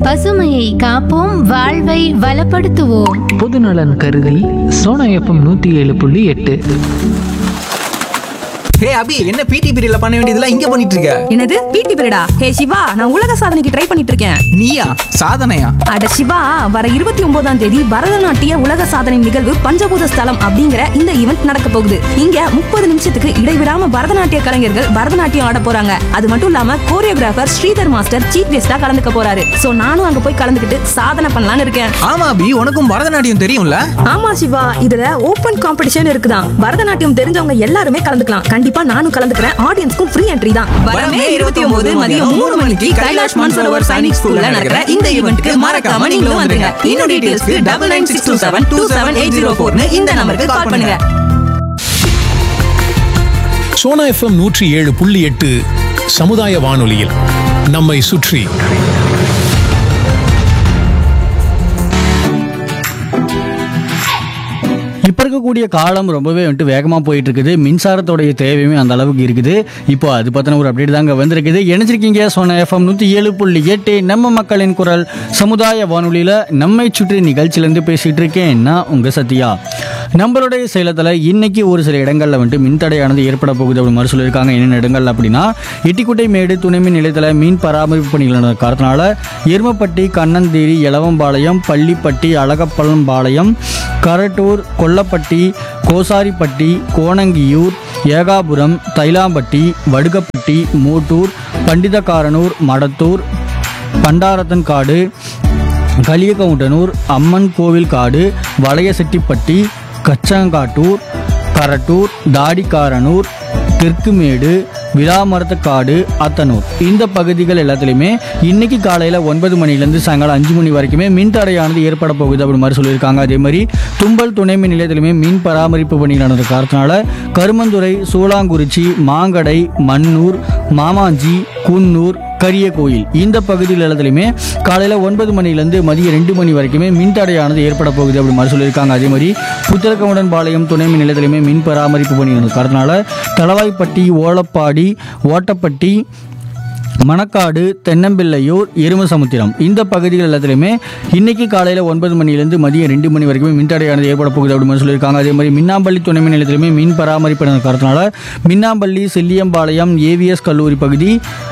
பசுமையை காப்போம், வாழ்வை வளப்படுத்துவோம். பொதுநலன் கருதி சோனா எஃப்எம் 107.8. ஹே அபி, என்ன பிடி பீரியட்ல பண்ண வேண்டியதெல்லாம் இங்க பண்ணிட்டு இருக்க? என்னது பிடி பீரியடா? ஹே சிவா, நான் உலக சாதனைக்கு ட்ரை பண்ணிட்டு இருக்கேன். நீயா? சாதனையா? அட சிவா, வர 29ஆம் தேதி பரதநாட்டிய உலக சாதனை நிகழ்வு பஞ்சபூத ஸ்தலம் அப்படிங்கிற இந்த ஈவெண்ட் நடக்க போகுது. இங்க 30 நிமிஷத்துக்கு இடைவிடாம பரதநாட்டிய கலைஞர்கள் பரதநாட்டியம் ஆட போறாங்க. அது மட்டும் இல்லாம கோரியோகிராஃபர் ஸ்ரீதர் மாஸ்டர் சீஃப் கெஸ்டா கலந்துக்க போறாரு. சோ நானும் அங்க போய் கலந்துக்கிட்டு சாதனை பண்ணலாம்னு இருக்கேன். ஆமா அபி, உனக்கும் பரதநாட்டியம் தெரியும்ல? ஆமா சிவா, இதுல ஓபன் காம்படிஷன் இருக்குதான். பரதநாட்டியம் தெரிஞ்சவங்க எல்லாருமே கலந்துக்கலாம். கண்டிப்பா நானும் கலந்துக்கிறேன். ஆடியன்ஸ்க்கும் ஃப்ரீ என்ட்ரி தான். வரமே 29 மதியம் 3 மணிக்கு கைலாஷ் மான்சரோவர் சைனிக் ஸ்கூல்ல நடக்கிற இந்த ஈவென்ட்க்கு மறக்காம நீங்களும் வந்துருங்க. இன்னும் டீடைல்ஸ்க்கு 9962727804 இந்த நம்பருக்கு கால் பண்ணுங்க. சோனா எஃப்எம் 107.8 சமுதாய வானொலியில் நம்மை சுற்றி. இப்போ இருக்கக்கூடிய காலம் ரொம்பவே வந்துட்டு வேகமாக போயிட்டு இருக்குது. மின்சாரத்தோடைய தேவையுமே அந்த அளவுக்கு இருக்குது. இப்போ அது பற்றின ஒரு அப்டேட் தாங்க வந்திருக்குது. இணைஞ்சிருக்கீங்க சோனா எஃப்எம் 107.8 நம்ம மக்களின் குரல் சமுதாய வானொலியில் நம்மை சுற்றி நிகழ்ச்சியிலேருந்து பேசிகிட்டு இருக்கேன் நான் உங்கள் சத்யா. நம்மளுடைய சேலத்தில் இன்னைக்கு ஒரு சில இடங்களில் வந்துட்டு மின்தடையானது ஏற்பட போகுது அப்படின்னு மாதிரி சொல்லியிருக்காங்க. என்னென்ன இடங்கள் அப்படின்னா, எட்டிக்குட்டை மேடு துணை மின் நிலையத்தில் மீன் பராமரிப்பு பணிகள் நடந்த காரணத்தினால எருமப்பட்டி, கண்ணந்தேரி, எலவம்பாளையம், பள்ளிப்பட்டி, அழகப்பழம்பாளையம், கரட்டூர், கொல்லப்பட்டி, கோசாரிப்பட்டி, கோணங்கியூர், ஏகாபுரம், தைலாம்பட்டி, வடுகப்பட்டி, மூட்டூர், பண்டிதக்காரனூர், மடத்தூர், பண்டாரத்தன் காடு, களியகவுண்டனூர், அம்மன் கோவில் காடு, வளையசெட்டிப்பட்டி, கச்சங்காட்டூர், கரட்டூர், தாடிக்காரனூர், தெற்குமேடு, விளாமரத்தக்காடு, அத்தனூர் இந்த பகுதிகள் எல்லாத்துலேயுமே இன்னைக்கு காலையில் 9 மணிலேருந்து சாயங்காலம் 5 மணி வரைக்குமே மின்தடையானது ஏற்பட போகுது அப்படி மாதிரி சொல்லியிருக்காங்க. அதே மாதிரி தும்பல் துணை மின் நிலையத்திலுமே மின் பராமரிப்பு பணி நடந்த காரணத்தினால கருமந்துறை, சூளாங்குறிச்சி, மாங்கடை, மண்ணூர், மாமாஞ்சி, குன்னூர், கரியகோயில் இந்த பகுதியில் எல்லாத்துலையுமே காலையில் 9 மணிலேருந்து மதியம் 2 மணி வரைக்குமே மின்தடையானது ஏற்பட போகுது அப்படி மாதிரி சொல்லியிருக்காங்க. அதே மாதிரி புத்திரக்கவுண்டன் பாளையம் துணை மின் நிலையத்திலுமே மின் பராமரிப்பு பணி நடந்த காரணத்தினால தளவாய்ப்பட்டி, ஓலப்பாடி, ஓட்டப்பட்டி, மணக்காடு, தென்னம்பிள்ளையூர், எருமசமுத்திரம் இந்த பகுதிகள் எல்லாத்துலேயுமே இன்னைக்கு காலையில் 9 மணிலேருந்து மதியம் 2 மணி வரைக்குமே மின்தடையானது ஏற்பட போகுது அப்படின்னு சொல்லியிருக்காங்க. அதே மாதிரி மின்னாம்பள்ளி துணை மின் நிலையத்திலுமே மின் பராமரிப்பு காரணத்தினால மின்னாம்பள்ளி, செல்லியம்பாளையம், ஏவிஎஸ் கல்லூரி பகுதி,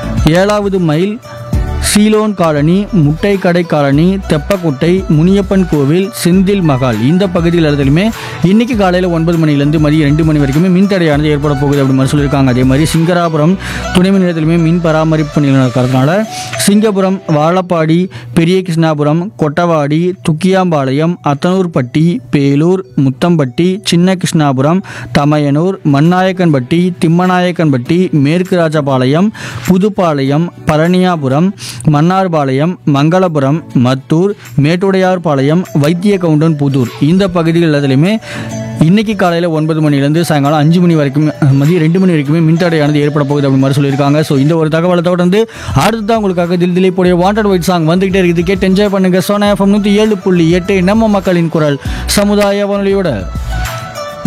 7வது mile, Ceylon colony, முட்டைக்கடை colony, தெப்பக்குட்டை, Muniyappan கோவில், செந்தில் மகால் இந்த பகுதிகள் எல்லாத்துலையுமே இன்னைக்கு காலையில் 9 மணிலேருந்து மதியம் 2 மணி வரைக்குமே மின்தடையானது ஏற்பட போகுது அப்படி மாதிரி சொல்லியிருக்காங்க. அதே மாதிரி சிங்கராபுரம் துணை மின் நிலையத்திலுமே மின் பராமரிப்பு பணிகள் நடக்கிறதுனால சிங்கபுரம், வாழப்பாடி, பெரிய கிருஷ்ணாபுரம், கொட்டவாடி, துக்கியாம்பாளையம், அத்தனூர்பட்டி, பேலூர், முத்தம்பட்டி, சின்ன கிருஷ்ணாபுரம், தமையனூர், மண்ணாயக்கன்பட்டி, திம்மநாயக்கன்பட்டி, மேற்கு ராஜபாளையம், புதுப்பாளையம், பழனியாபுரம், மன்னார்பாளையம், மங்களபுரம், மத்தூர், மேட்டுடையார்பாளையம், வைத்தியகவுண்டன் புதூர் இந்த பகுதிகள் எல்லாத்துலேயுமே இன்னைக்கு காலையில் 9 மணிலேருந்து சாயங்காலம் 5 மணி வரைக்கும் மதியம் 2 மணி வரைக்குமே மின்தடையானது ஏற்பட போகுது அப்படி மாதிரி சொல்லியிருக்காங்க. ஸோ இந்த ஒரு தகவலை தொடர்ந்து அடுத்ததான் உங்களுக்காக தில் திலீப்புடைய வாண்டட் ஒயிட் சாங் வந்துகிட்டே இருக்குது. கேட்டு என்ஜாய் பண்ணுங்க. சோனா எஃப்எம் 107.8 நம்ம மக்களின் குரல் சமுதாய வானொலியோட.